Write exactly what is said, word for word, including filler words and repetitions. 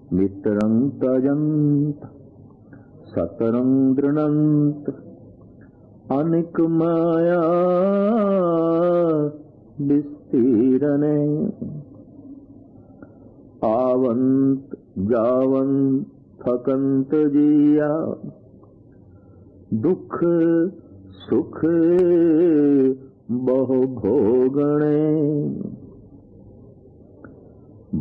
मित्रं तजन्त सतरं दृणन्त अनिक माया विस्तीरणे आवंत जावंत थकंत जिया दुख सुख बहु भोगणे।